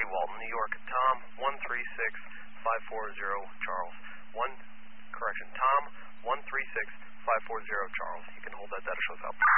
Walton, New York. Tom 136540 Charles. Tom 136540 Charles. You can hold that data shows up.